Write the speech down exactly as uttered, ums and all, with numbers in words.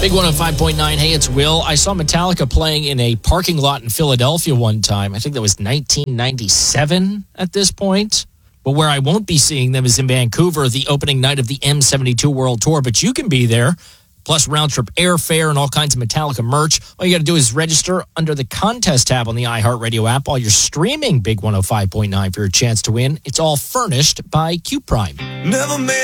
Big one oh five point nine. Hey, it's Will. I saw Metallica playing in a parking lot in Philadelphia one time. I think that was nineteen ninety-seven at this point. But where I won't be seeing them is in Vancouver, the opening night of the M seventy-two World Tour. But you can be there, plus round-trip airfare and all kinds of Metallica merch. All you got to do is register under the contest tab on the iHeartRadio app while you're streaming Big one oh five point nine for your chance to win. It's all furnished by Q Prime. Never made